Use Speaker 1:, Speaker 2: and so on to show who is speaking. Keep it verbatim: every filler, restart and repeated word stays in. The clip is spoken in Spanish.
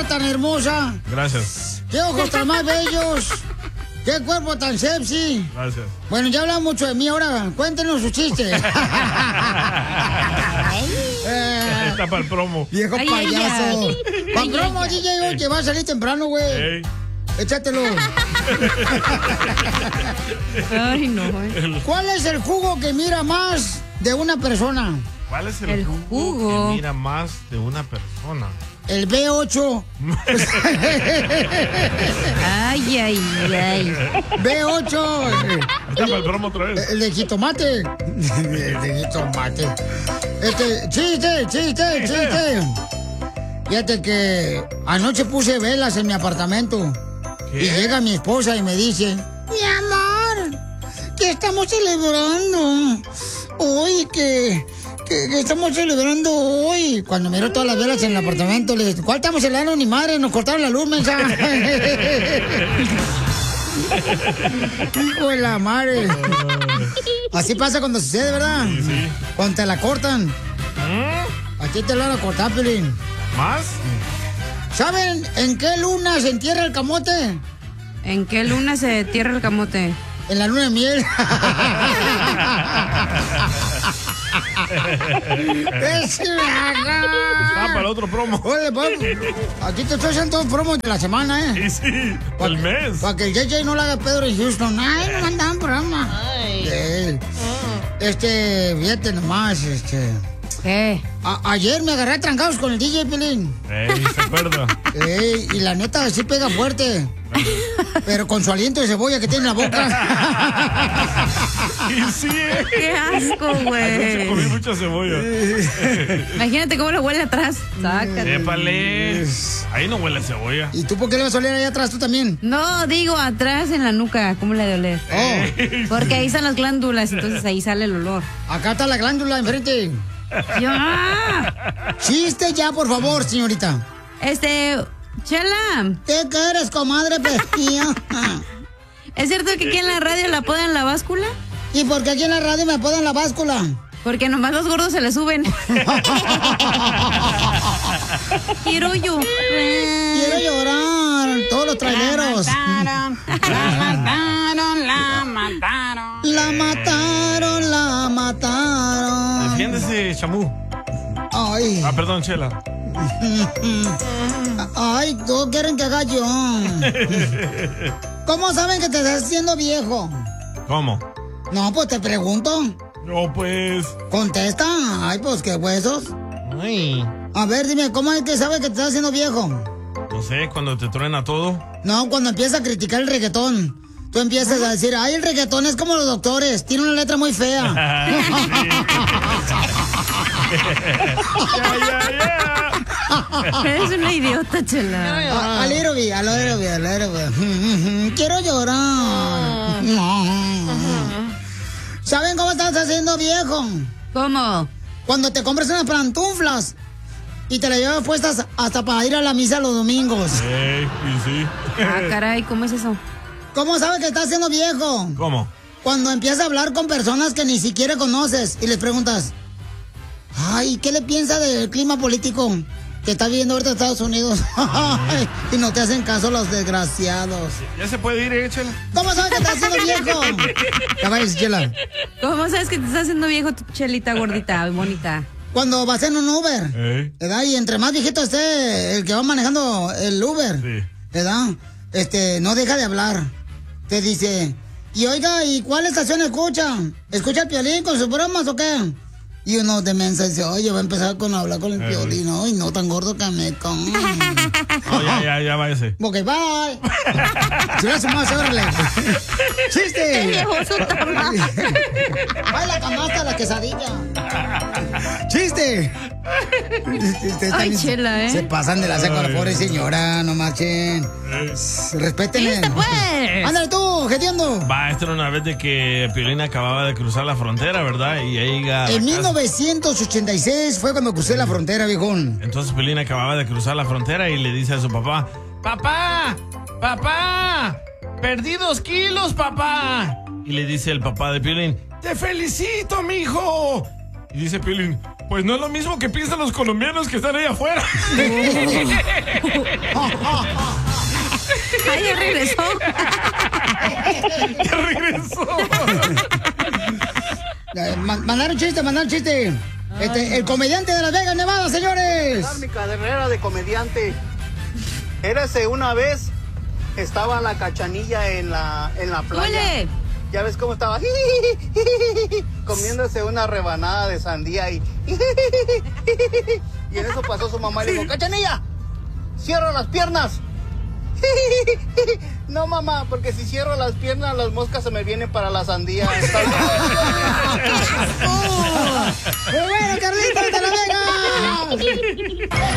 Speaker 1: cara tan hermosa.
Speaker 2: Gracias.
Speaker 1: Qué ojos tan más bellos. Qué cuerpo tan sexy.
Speaker 2: Gracias.
Speaker 1: Bueno, ya hablamos mucho de mí ahora. Cuéntenos su chiste.
Speaker 2: eh, Está para el promo.
Speaker 1: Viejo ay, payaso. Para promo, D J, que va a salir temprano, güey. Hey. Échatelo.
Speaker 3: Ay, no. Eh.
Speaker 1: ¿Cuál es el jugo que mira más de una persona?
Speaker 2: ¿Cuál es el,
Speaker 3: el
Speaker 2: jugo,
Speaker 3: jugo
Speaker 2: que mira más de una persona?
Speaker 1: El B ocho.
Speaker 3: Ay, ay, ay.
Speaker 1: B ocho.
Speaker 2: Está para el promo otra vez.
Speaker 1: El de jitomate. El de jitomate. Este, chiste, chiste, chiste. Fíjate que anoche puse velas en mi apartamento. ¿Qué? Y llega mi esposa y me dice: mi amor, ¿qué estamos celebrando? Hoy que... ¿Qué, ¿Qué estamos celebrando hoy? Cuando miró todas las velas en el apartamento, le dije: ¿cuál estamos celebrando? Ni madre, nos cortaron la luz, mensa. Hijo de la madre. Así pasa cuando sucede, ¿verdad?
Speaker 2: Sí, sí.
Speaker 1: Cuando te la cortan. ¿Mm? A ti te lo van a cortar, Pelín.
Speaker 2: ¿Más?
Speaker 1: ¿Saben en qué luna se entierra el camote?
Speaker 3: ¿En qué luna se entierra el camote?
Speaker 1: En la luna de miel. ¡Es
Speaker 2: Está para el otro promo.
Speaker 1: Oye, pues, aquí te estoy haciendo todo promo de la semana, ¿eh?
Speaker 2: Sí, sí, pa el mes.
Speaker 1: Para que el J J no le haga Pedro en Houston. Ay, no mandaban programa.
Speaker 3: Ay.
Speaker 1: Sí. Oh. Este, fíjate nomás, este...
Speaker 3: ¿Qué?
Speaker 1: A ayer me agarré a trancados con el D J Pelín.
Speaker 2: Ey, ¿se acuerda?
Speaker 1: Ey, y la neta sí pega fuerte. Pero con su aliento de cebolla que tiene en la boca.
Speaker 2: Y sí, ¿eh?
Speaker 3: ¡Qué asco, güey!
Speaker 2: Comí mucha cebolla.
Speaker 3: Imagínate cómo le huele atrás. Sácate.
Speaker 2: ¡Épale! Ahí no huele a cebolla.
Speaker 1: ¿Y tú por qué le vas a oler ahí atrás tú también?
Speaker 3: No, digo atrás en la nuca. ¿Cómo le ha de oler?
Speaker 1: Oh.
Speaker 3: Porque ahí están las glándulas, entonces ahí sale el olor.
Speaker 1: Acá está la glándula enfrente.
Speaker 3: ¡Ya!
Speaker 1: Chiste ya, por favor, señorita.
Speaker 3: Este... Chela.
Speaker 1: ¿Qué quieres, comadre pestilla?
Speaker 3: ¿Es cierto que aquí en la radio la apodan la báscula?
Speaker 1: ¿Y por qué aquí en la radio me apodan la báscula?
Speaker 3: Porque nomás los gordos se le suben. Quiero llorar.
Speaker 1: Quiero llorar. Todos los traileros.
Speaker 3: La mataron, la mataron,
Speaker 1: la mataron. La mataron,
Speaker 2: Defiéndese, chamú.
Speaker 1: Ay.
Speaker 2: Ah, perdón, Chela.
Speaker 1: Ay, todos quieren que haga yo. ¿Cómo saben que te estás haciendo viejo?
Speaker 2: ¿Cómo?
Speaker 1: No, pues te pregunto.
Speaker 2: No, pues.
Speaker 1: Contesta. Ay, pues qué huesos.
Speaker 2: Ay.
Speaker 1: A ver, dime, ¿cómo es que sabes que te estás haciendo viejo?
Speaker 2: No sé, cuando te truena todo.
Speaker 1: No, cuando empiezas a criticar el reggaetón. Tú empiezas a decir: ay, el reggaetón es como los doctores, tiene una letra muy fea.
Speaker 2: Ya, ya, ya.
Speaker 3: Eres una idiota, Chela.
Speaker 1: A little bit, a little bit, a little bit. Quiero llorar. ¿Saben cómo estás haciendo viejo?
Speaker 3: ¿Cómo?
Speaker 1: Cuando te compras unas pantuflas y te las llevas puestas hasta para ir a la misa los domingos.
Speaker 2: Ey, y sí.
Speaker 3: Ah, caray, ¿cómo es eso?
Speaker 1: ¿Cómo sabes que estás haciendo viejo?
Speaker 2: ¿Cómo?
Speaker 1: Cuando empiezas a hablar con personas que ni siquiera conoces y les preguntas: ay, ¿qué le piensa del clima político que está viviendo ahorita en Estados Unidos? Y no te hacen caso los desgraciados.
Speaker 2: Ya se puede ir, eh, Chela.
Speaker 1: ¿Cómo sabes que estás haciendo viejo? Ya vayas, Chela.
Speaker 3: ¿Cómo sabes que te estás haciendo viejo, tu Chelita gordita, bonita?
Speaker 1: Cuando vas en un Uber,
Speaker 2: Ey.
Speaker 1: ¿verdad? Y entre más viejito esté el que va manejando el Uber,
Speaker 2: Sí.
Speaker 1: ¿verdad? Este, no deja de hablar. Te dice: y oiga, ¿y cuál estación escucha? ¿Escucha el Piolín con sus bromas o qué? Y uno de mensa dice: oye, va a empezar con hablar con el
Speaker 2: Ey.
Speaker 1: Piolín. Ay, no, tan gordo que me con.
Speaker 2: No, ya, ya, ya va ese.
Speaker 1: Ok, bye. Si lo más, órale. ¡Chiste!
Speaker 3: viejo su tamaño.
Speaker 1: ¡Ay, la canasta, la quesadilla! ¡Chiste!
Speaker 3: Ay, Chela, ¿eh?
Speaker 1: Se pasan de la seca, la pobre señora, no marchen. Respétenme.
Speaker 3: ¡Chiste, pues!
Speaker 1: ¡Ándale tú, getiendo!
Speaker 2: Va, esto era una vez de que Piolín acababa de cruzar la frontera, ¿verdad? Y ahí llega.
Speaker 1: En mil novecientos ochenta y seis fue cuando crucé la frontera, viejón.
Speaker 2: Entonces Piolín acababa de cruzar la frontera y le dice a su papá: ¡Papá! ¡Papá! ¡Perdí dos kilos, papá! Y le dice el papá de Piolín: ¡Te felicito, mijo! Y dice Piolín: Pues no es lo mismo que piensan los colombianos que están ahí afuera.
Speaker 3: Ay, ya regresó.
Speaker 2: Ya regresó.
Speaker 1: Mandaron chiste, mandaron chiste. Este, el comediante de Las Vegas, Nevada, señores.
Speaker 4: Mi carrera de comediante. Érase una vez, estaba la Cachanilla en la, en la playa.
Speaker 3: Oye.
Speaker 4: Ya ves cómo estaba comiéndose una rebanada de sandía y, y en eso pasó su mamá y le dijo, Cachanilla, cierra las piernas. No, mamá, porque si cierro las piernas, las moscas se me vienen para la sandía.
Speaker 1: ¡Muy bueno, Carlitos de La Vegas!